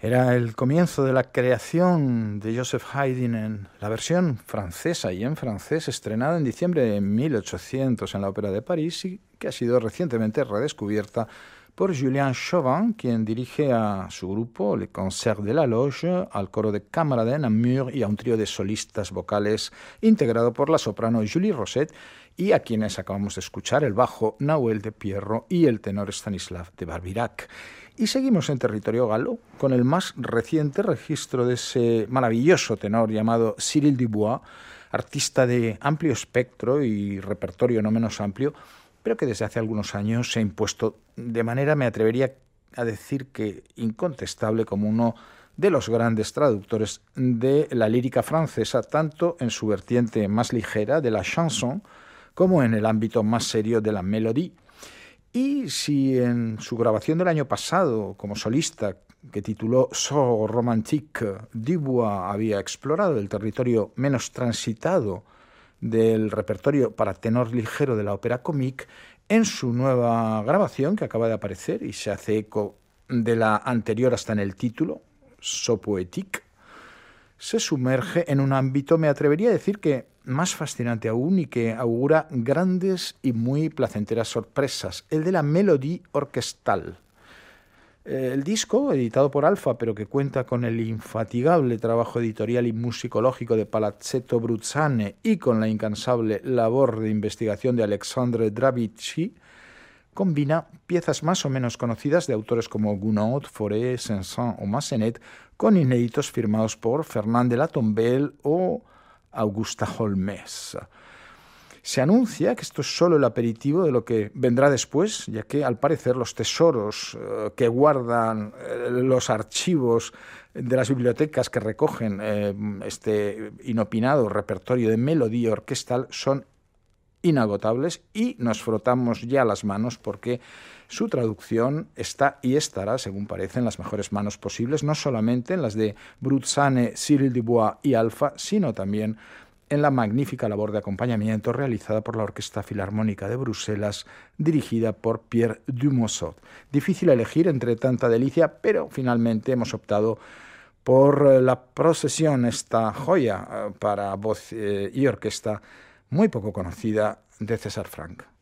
Era el comienzo de la creación de Joseph Haydn en la versión francesa y en francés, estrenada en diciembre de 1800 en la Ópera de París y que ha sido recientemente redescubierta por Julien Chauvin, quien dirige a su grupo, Le Concert de la Loge, al coro de cámara de Namur y a un trío de solistas vocales integrado por la soprano Julie Rosset y a quienes acabamos de escuchar el bajo Nahuel de Pierro y el tenor Stanislav de Barbirac. Y seguimos en territorio galo con el más reciente registro de ese maravilloso tenor llamado Cyril Dubois, artista de amplio espectro y repertorio no menos amplio, pero que desde hace algunos años se ha impuesto de manera, me atrevería a decir que incontestable, como uno de los grandes traductores de la lírica francesa, tanto en su vertiente más ligera de la chanson como en el ámbito más serio de la mélodie. Y si en su grabación del año pasado como solista, que tituló So Romantique, Dubois había explorado el territorio menos transitado del repertorio para tenor ligero de la ópera comique, en su nueva grabación que acaba de aparecer y se hace eco de la anterior hasta en el título, So Poétique, se sumerge en un ámbito, me atrevería a decir que más fascinante aún y que augura grandes y muy placenteras sorpresas, el de la mélodie orquestal. El disco, editado por Alfa, pero que cuenta con el infatigable trabajo editorial y musicológico de Palazzetto Bruzzane y con la incansable labor de investigación de Alexandre Dravici, combina piezas más o menos conocidas de autores como Gounod, Fauré, Saint-Saëns o Massenet con inéditos firmados por Fernand de la Tombelle o Augusta Holmes. Se anuncia que esto es solo el aperitivo de lo que vendrá después, ya que al parecer los tesoros que guardan los archivos de las bibliotecas que recogen este inopinado repertorio de melodía orquestal son inagotables y nos frotamos ya las manos porque su traducción está y estará, según parece, en las mejores manos posibles, no solamente en las de Bruzzane, Cyril Dubois y Alfa, sino también en la magnífica labor de acompañamiento realizada por la Orquesta Filarmónica de Bruselas, dirigida por Pierre Dumossot. Difícil elegir entre tanta delicia, pero finalmente hemos optado por la procesión, esta joya para voz y orquesta muy poco conocida de César Franck.